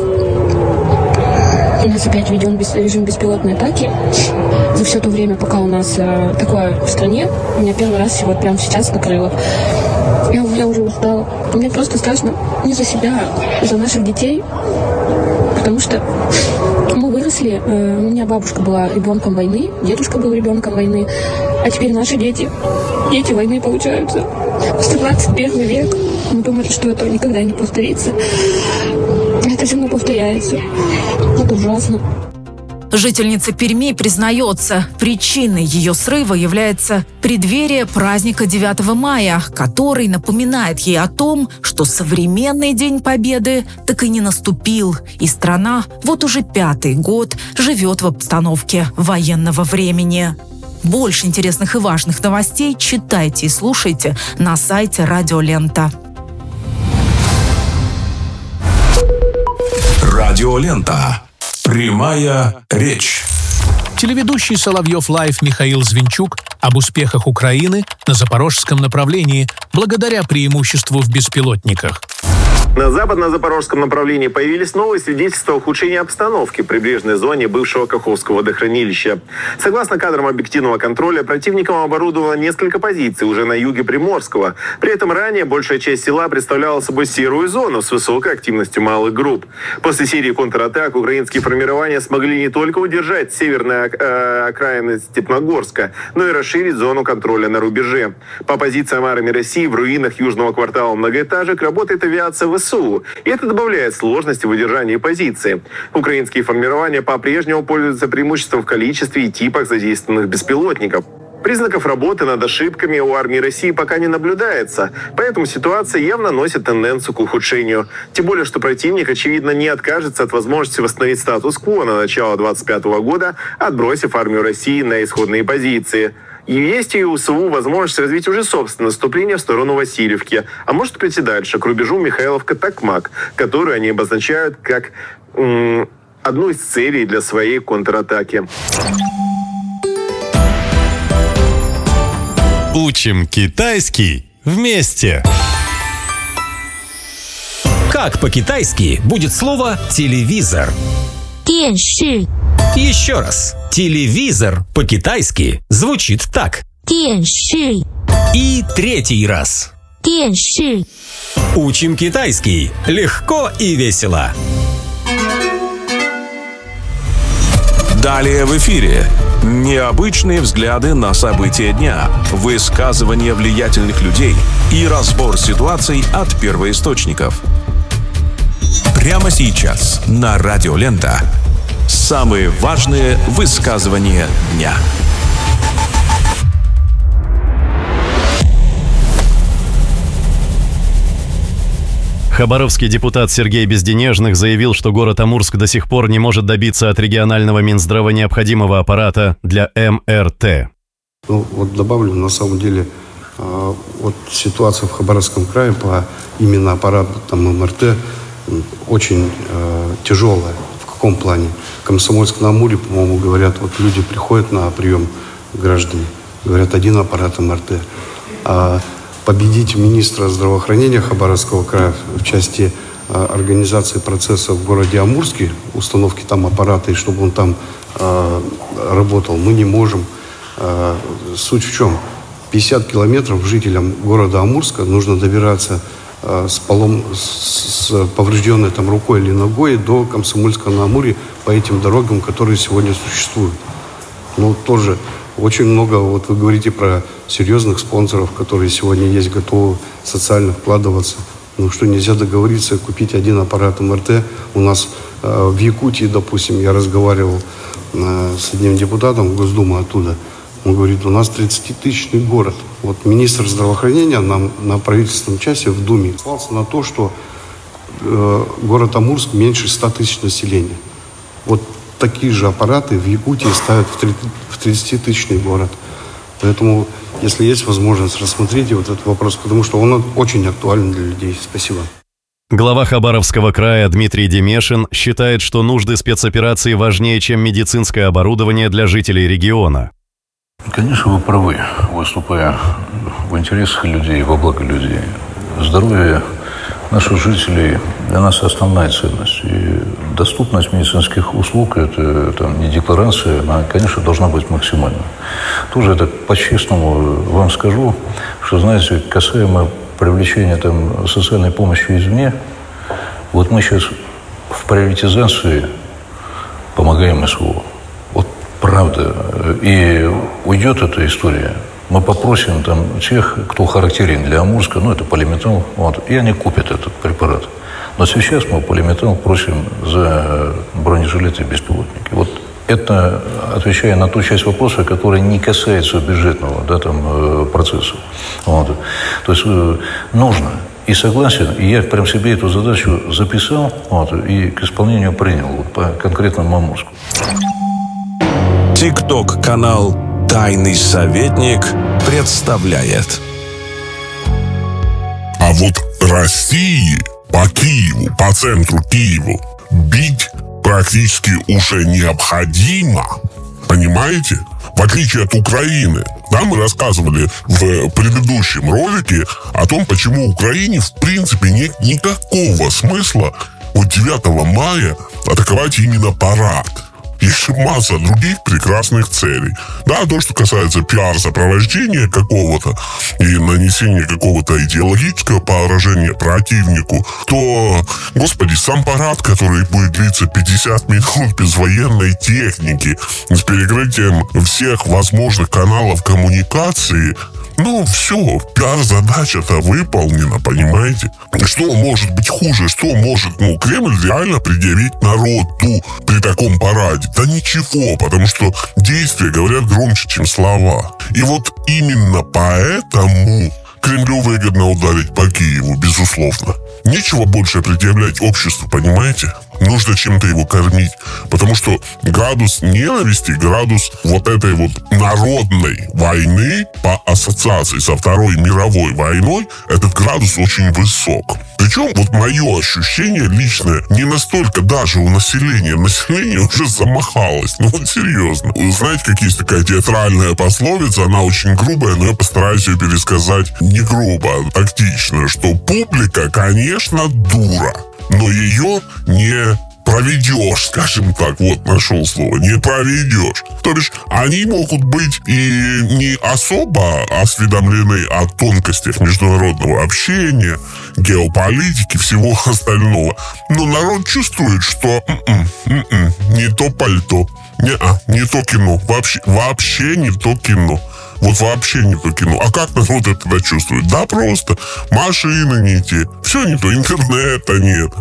У нас опять введен режим беспилотной атаки. За все то время, пока у нас такое в стране, меня первый раз вот прямо сейчас накрыло. Я уже устала. Мне просто страшно не за себя, а за наших детей. Потому что мы выросли, у меня бабушка была ребенком войны, дедушка был ребенком войны, а теперь наши дети войны получаются. 21 век. Мы думали, что это никогда не повторится. Это все равно повторяется. Это ужасно. Жительница Перми признается, причиной ее срыва является преддверие праздника 9 мая, который напоминает ей о том, что современный День Победы так и не наступил, и страна вот уже 5-й год живет в обстановке военного времени. Больше интересных и важных новостей читайте и слушайте на сайте Радио Лента. Радио Лента. Прямая речь. Телеведущий Соловьев Лайв Михаил Звинчук об успехах Украины на запорожском направлении благодаря преимуществу в беспилотниках. На западно-запорожском направлении появились новые свидетельства ухудшения обстановки в прибрежной зоне бывшего Каховского водохранилища. Согласно кадрам объективного контроля, противником оборудовано несколько позиций уже на юге Приморского. При этом ранее большая часть села представляла собой серую зону с высокой активностью малых групп. После серии контратак украинские формирования смогли не только удержать северные окраины Степногорска, но и расширить зону контроля на рубеже. По позициям армии России в руинах южного квартала многоэтажек работает авиация ВСУ, и это добавляет сложности в удержании позиции. Украинские формирования по-прежнему пользуются преимуществом в количестве и типах задействованных беспилотников. Признаков работы над ошибками у армии России пока не наблюдается, поэтому ситуация явно носит тенденцию к ухудшению. Тем более, что противник, очевидно, не откажется от возможности восстановить статус-кво на начало 2025 года, отбросив армию России на исходные позиции. И есть и у СУ возможность развить уже собственное наступление в сторону Васильевки, а может пойти дальше, к рубежу Михайловка-Токмак, которую они обозначают как одну из целей для своей контратаки. Учим китайский вместе. Как по-китайски будет слово «телевизор»? 电视. Еще раз. Телевизор по-китайски звучит так. 电视. И 3-й раз. 电视. Учим китайский легко и весело. Далее в эфире необычные взгляды на события дня, высказывания влиятельных людей и разбор ситуаций от первоисточников. Прямо сейчас на Радио Лента самые важные высказывания дня. Хабаровский депутат Сергей Безденежных заявил, что город Амурск до сих пор не может добиться от регионального Минздрава необходимого аппарата для МРТ. Вот добавлю, на самом деле, вот ситуация в Хабаровском крае по именно аппаратам МРТ очень тяжелая. В каком плане? Комсомольск-на-Амуре, по-моему, говорят, вот люди приходят на прием граждане, говорят, один аппарат МРТ. Победить министра здравоохранения Хабаровского края в части организации процесса в городе Амурске, установки там аппарата, и чтобы он там работал, мы не можем. Суть в чем? 50 километров жителям города Амурска нужно добираться с поврежденной там рукой или ногой до Комсомольска-на-Амуре по этим дорогам, которые сегодня существуют. Ну, тоже очень много, вот вы говорите про серьезных спонсоров, которые сегодня есть, готовы социально вкладываться. Ну что, нельзя договориться купить один аппарат МРТ? У нас в Якутии, допустим, я разговаривал с одним депутатом Госдумы оттуда. Он говорит, у нас 30-тысячный город. Вот министр здравоохранения нам на правительственном часе в Думе ссылался на то, что город Амурск меньше 100 тысяч населения. Вот такие же аппараты в Якутии ставят в 30-тысячный город. Поэтому, если есть возможность, рассмотрите вот этот вопрос, потому что он очень актуален для людей. Спасибо. Глава Хабаровского края Дмитрий Демешин считает, что нужды спецоперации важнее, чем медицинское оборудование для жителей региона. Конечно, вы правы, выступая в интересах людей, во благо людей. Здоровье наших жителей для нас основная ценность. И доступность медицинских услуг – это там, не декларация, она, конечно, должна быть максимальной. Тоже это по-честному вам скажу, что, знаете, касаемо привлечения там, социальной помощи извне, вот мы сейчас в приоритизации помогаем СВО. Вот правда. И уйдет эта история. Мы попросим там тех, кто характерен для Амурска, ну, это полиметалл, вот, и они купят этот препарат. Но сейчас мы полиметалл просим за бронежилеты и беспилотники. Вот это, отвечая на ту часть вопроса, которая не касается бюджетного, да, там, процесса. Вот. То есть нужно. И согласен, и я прям себе эту задачу записал, вот, и к исполнению принял, вот, по конкретному Амурску. ТикТок-канал «Тайный советник» представляет. А вот России по Киеву, по центру Киева бить практически уже необходимо. Понимаете? В отличие от Украины. Да, мы рассказывали в предыдущем ролике о том, почему Украине в принципе нет никакого смысла вот 9 мая атаковать именно парад. Есть масса других прекрасных целей. Да, то, что касается пиар-сопровождения какого-то и нанесения какого-то идеологического поражения противнику, то, господи, сам парад, который будет длиться 50 минут без военной техники, с перекрытием всех возможных каналов коммуникации, ну, все, пиар-задача-то выполнена, понимаете? Что может быть хуже? Что может, Кремль реально предъявить народу при таком параде? Да ничего, потому что действия говорят громче, чем слова. И вот именно поэтому Кремлю выгодно ударить по Киеву, безусловно. Нечего больше предъявлять обществу, понимаете? Нужно чем-то его кормить. Потому что градус ненависти, градус вот этой вот народной войны по ассоциации со Второй мировой войной, этот градус очень высок. Причем вот мое ощущение личное не настолько даже у населения. Население уже замахалось. Ну вот серьезно. Вы знаете, как есть такая театральная пословица, она очень грубая, но я постараюсь ее пересказать не грубо, а тактично, что публика, конечно, дура, но ее не проведешь, скажем так, вот нашел слово, не проведешь. То бишь, они могут быть и не особо осведомлены о тонкостях международного общения, геополитики, всего остального. Но народ чувствует, что не то пальто, Не то кино. Вообще не то кино. Вот вообще не то кино. А как народ это чувствует? Да просто. Машины не те. Все не то. Интернета нет.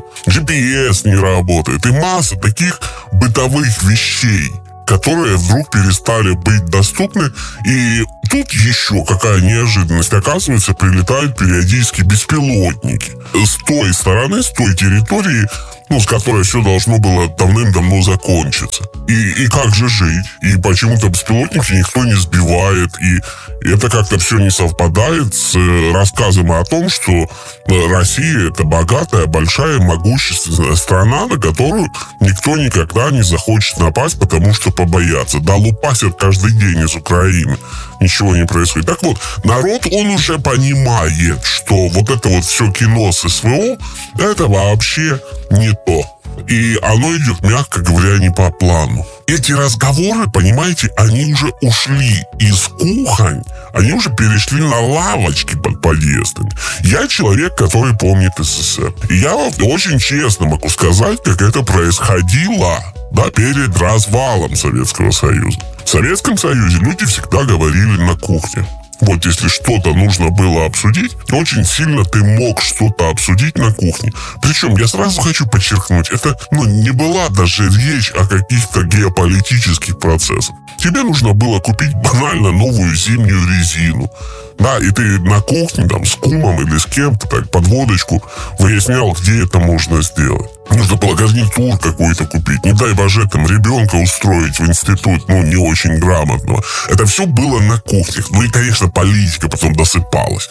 GPS не работает. И масса таких бытовых вещей, которые вдруг перестали быть доступны. И тут еще какая неожиданность. Оказывается, прилетают периодически беспилотники. С той стороны, с той территории, с которой все должно было давным-давно закончиться. И как же жить? И почему-то беспилотники никто не сбивает. И это как-то все не совпадает с рассказом о том, что Россия — это богатая, большая, могущественная страна, на которую никто никогда не захочет напасть, потому что побоятся. Да, лупасят каждый день из Украины. Ничего не происходит. Так вот, народ, он уже понимает, что вот это вот все кино с СВО, это вообще не то. И оно идет, мягко говоря, не по плану. Эти разговоры, понимаете, они уже ушли из кухонь, они уже перешли на лавочки под подъездами. Я человек, который помнит СССР. И я очень честно могу сказать, как это происходило, перед развалом Советского Союза. В Советском Союзе люди всегда говорили на кухне. Вот если что-то нужно было обсудить, очень сильно ты мог что-то обсудить на кухне. Причем я сразу хочу подчеркнуть, это не была даже речь о каких-то геополитических процессах. Тебе нужно было купить банально новую зимнюю резину. Да, и ты на кухне с кумом или с кем-то под водочку выяснял, где это можно сделать. Нужно было гарнитур какой-то купить. Не дай боже, ребенка устроить в институт, не очень грамотного. Это все было на кухнях. И, конечно, политика потом досыпалась.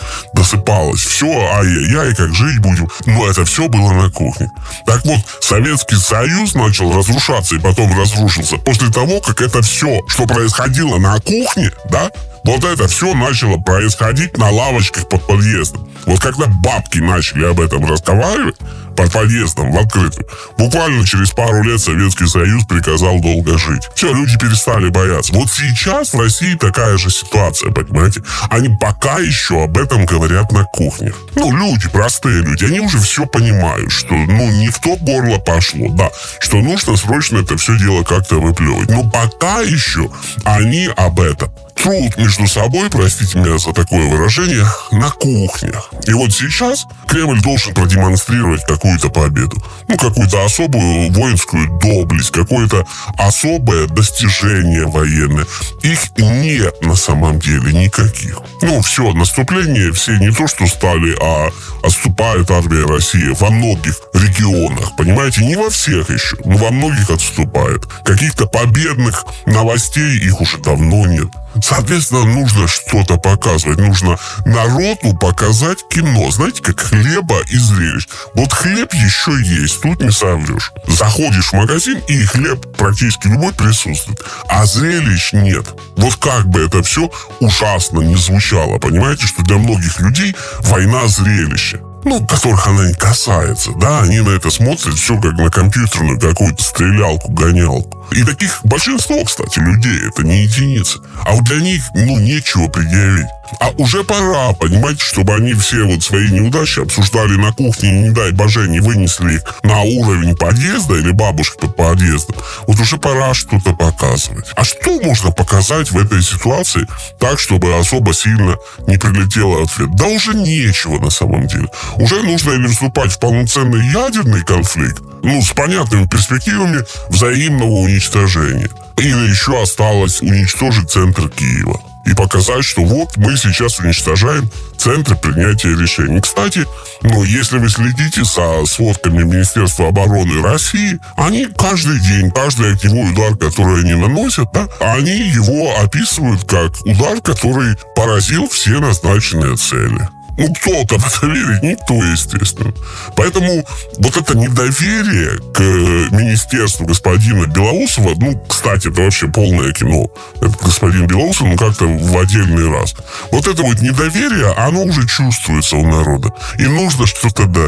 Все, ай-яй-яй, как жить будем. Но это все было на кухне. Так вот, Советский Союз начал разрушаться и потом разрушился после того, как это все, что происходило на кухне, вот это все начало происходить на лавочках под подъездом. Вот когда бабки начали об этом разговаривать под подъездом в открытую, буквально через пару лет Советский Союз приказал долго жить. Все, люди перестали бояться. Вот сейчас в России такая же ситуация, понимаете? Они пока еще об этом говорят на кухнях. Люди, простые люди, они уже все понимают, что, не в то горло пошло, что нужно срочно это все дело как-то выплевывать. Но пока еще они об этом трут между собой, простите меня за такое выражение, на кухнях. И вот сейчас Кремль должен продемонстрировать какую-то победу. Какую-то особую воинскую доблесть, какое-то особое достижение военное. Их нет на самом деле никаких. Все, наступление все не то что стали, а отступает армия России во многих регионах. Понимаете, не во всех еще, но во многих отступает. Каких-то победных новостей их уже давно нет. Соответственно, нужно что-то показывать. Нужно народу показать кино. Знаете, как хлеба и зрелищ. Вот хлеб еще есть, тут не соврешь. Заходишь в магазин, и хлеб практически любой присутствует. А зрелищ нет. Вот как бы это все ужасно не звучало. Понимаете, что для многих людей война — зрелище. Которых она не касается, они на это смотрят все как на компьютерную какую-то стрелялку-гонялку. И таких большинство, кстати, людей, это не единицы. А вот для них, нечего предъявить. А уже пора, понимаете, чтобы они все свои неудачи обсуждали на кухне, и, не дай боже, не вынесли их на уровень подъезда или бабушки под подъездом. Вот уже пора что-то показывать. А что можно показать в этой ситуации так, чтобы особо сильно не прилетело ответ? Да уже нечего на самом деле. Уже нужно или вступать в полноценный ядерный конфликт, с понятными перспективами взаимного уничтожения. Или еще осталось уничтожить центр Киева. И показать, что вот мы сейчас уничтожаем центры принятия решений. Кстати, если вы следите за сводками Министерства обороны России, они каждый день, каждый огневой удар, который они наносят, они его описывают как удар, который поразил все назначенные цели. Кто-то в это верит, никто, естественно. Поэтому вот это недоверие к министерству господина Белоусова, кстати, это вообще полное кино. Это господин Белоусов, как-то в отдельный раз. Вот это недоверие, оно уже чувствуется у народа. И нужно что-то дать.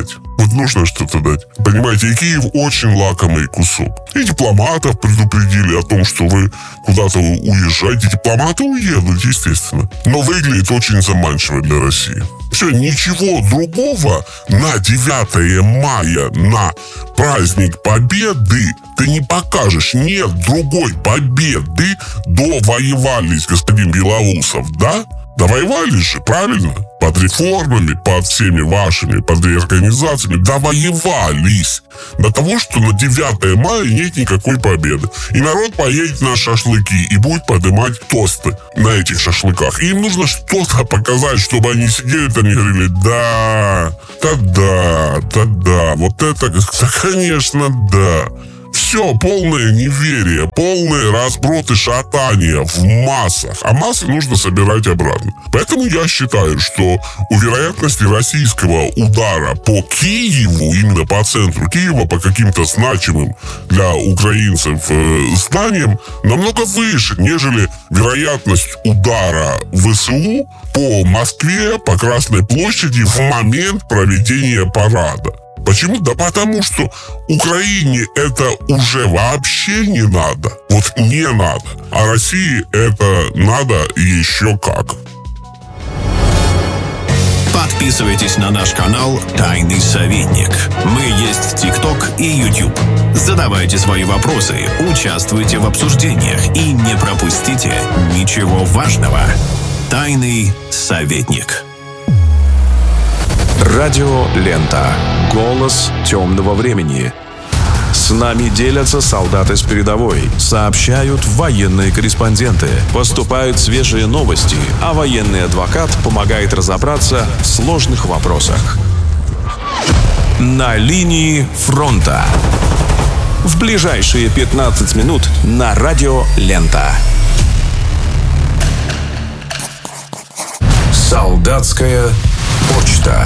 Вот нужно что-то дать. Понимаете, и Киев очень лакомый кусок. И дипломатов предупредили о том, что вы куда-то уезжаете. Дипломаты уедут, естественно. Но выглядит очень заманчиво для России. Все, ничего другого на 9 мая, на праздник Победы ты не покажешь. Нет другой победы. Довоевались, господин Белоусов, да? Довоевались же, правильно? Под реформами, под всеми вашими, под реорганизациями довоевались до того, что на 9 мая нет никакой победы. И народ поедет на шашлыки и будет поднимать тосты на этих шашлыках. И им нужно что-то показать, чтобы они сидели там и говорили: да, вот это, да, конечно, да. Все, полное неверие, полный разброд и шатание в массах. А массы нужно собирать обратно. Поэтому я считаю, что у вероятности российского удара по Киеву, именно по центру Киева, по каким-то значимым для украинцев зданиям, намного выше, нежели вероятность удара ВСУ по Москве, по Красной площади в момент проведения парада. Почему? Да потому что Украине это уже вообще не надо. Вот не надо. А России это надо еще как. Подписывайтесь на наш канал «Тайный советник». Мы есть в ТикТок и YouTube. Задавайте свои вопросы, участвуйте в обсуждениях и не пропустите ничего важного. «Тайный советник». Радио «Лента». Голос темного времени. С нами делятся солдаты с передовой, сообщают военные корреспонденты, поступают свежие новости, а военный адвокат помогает разобраться в сложных вопросах. На линии фронта. В ближайшие 15 минут на радио «Лента». Солдатская почта.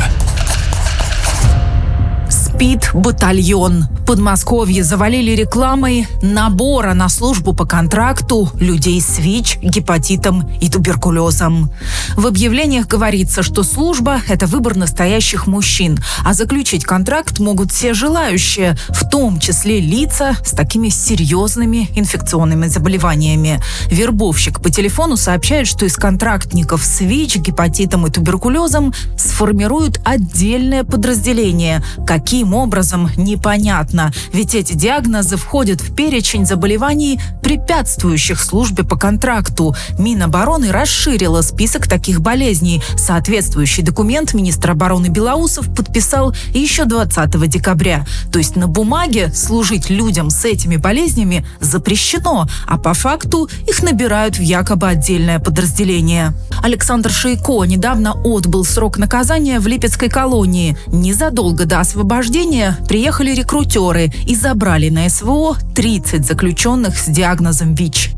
Спид-батальон. Подмосковье завалили рекламой набора на службу по контракту людей с ВИЧ, гепатитом и туберкулезом. В объявлениях говорится, что служба – это выбор настоящих мужчин, а заключить контракт могут все желающие, в том числе лица с такими серьезными инфекционными заболеваниями. Вербовщик по телефону сообщает, что из контрактников с ВИЧ, гепатитом и туберкулезом сформируют отдельное подразделение. Каким образом, непонятно. Ведь эти диагнозы входят в перечень заболеваний, препятствующих службе по контракту. Минобороны расширила список таких болезней. Соответствующий документ министр обороны Белоусов подписал еще 20 декабря. То есть на бумаге служить людям с этими болезнями запрещено, а по факту их набирают в якобы отдельное подразделение. Александр Шейко недавно отбыл срок наказания в Липецкой колонии. Незадолго до освобождения приехали рекрутеры и забрали на СВО 30 заключенных с диагнозом ВИЧ.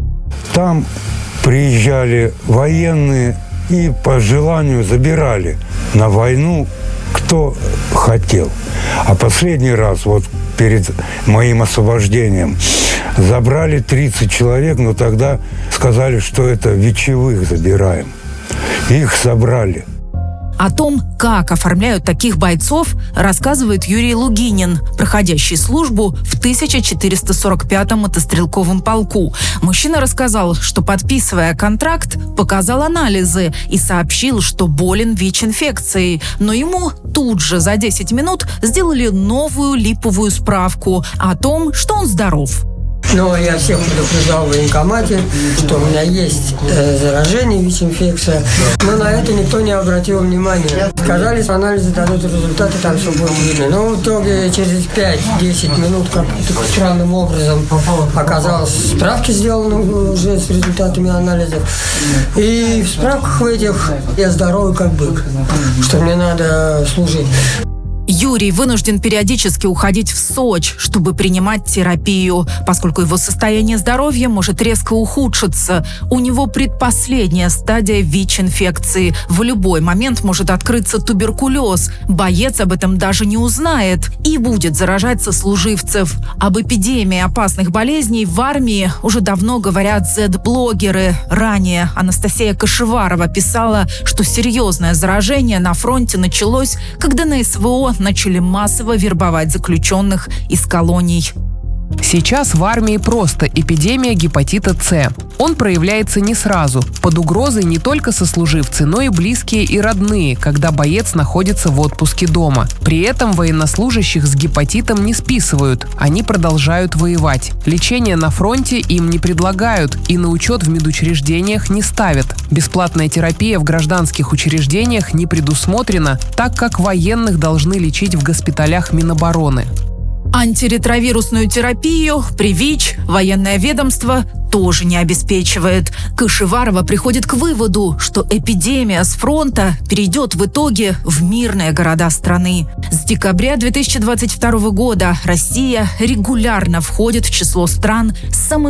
Там приезжали военные и по желанию забирали на войну, кто хотел. А последний раз, вот перед моим освобождением, забрали 30 человек, но тогда сказали, что это ВИЧевых забираем. Их забрали. О том, как оформляют таких бойцов, рассказывает Юрий Лугинин, проходящий службу в 1445-м мотострелковом полку. Мужчина рассказал, что, подписывая контракт, показал анализы и сообщил, что болен ВИЧ-инфекцией. Но ему тут же за 10 минут сделали новую липовую справку о том, что он здоров. Но я всех предупреждал в военкомате, что у меня есть заражение, ВИЧ-инфекция. Но на это никто не обратил внимания. Сказали, что анализы дадут результаты, там все будет видно. Но в итоге через 5-10 минут как-то странным образом оказалось, справки сделаны уже с результатами анализов. И в справках в этих я здоровый как бык, что мне надо служить. Юрий вынужден периодически уходить в Сочи, чтобы принимать терапию, поскольку его состояние здоровья может резко ухудшиться. У него предпоследняя стадия ВИЧ-инфекции. В любой момент может открыться туберкулез. Боец об этом даже не узнает и будет заражать сослуживцев. Об эпидемии опасных болезней в армии уже давно говорят Z-блогеры. Ранее Анастасия Кашеварова писала, что серьезное заражение на фронте началось, когда на СВО начали начали массово вербовать заключенных из колоний. Сейчас в армии просто эпидемия гепатита С. Он проявляется не сразу. Под угрозой не только сослуживцы, но и близкие и родные, когда боец находится в отпуске дома. При этом военнослужащих с гепатитом не списывают, они продолжают воевать. Лечение на фронте им не предлагают и на учет в медучреждениях не ставят. Бесплатная терапия в гражданских учреждениях не предусмотрена, так как военных должны лечить в госпиталях Минобороны. Антиретровирусную терапию при ВИЧ военное ведомство тоже не обеспечивает. Кашеварова приходит к выводу, что эпидемия с фронта перейдет в итоге в мирные города страны. С декабря 2022 года Россия регулярно входит в число стран с самым